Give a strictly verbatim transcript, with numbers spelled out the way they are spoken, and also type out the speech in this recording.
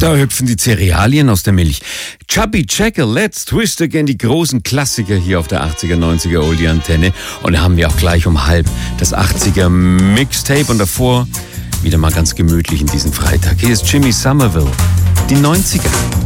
Da hüpfen die Cerealien aus der Milch. Chubby Checker, Let's Twist Again, die großen Klassiker hier auf der achtziger, neunziger Oldie-Antenne. Und da haben wir auch gleich um halb das achtziger Mixtape und davor wieder mal ganz gemütlich in diesen Freitag. Hier ist Jimmy Somerville, die neunziger.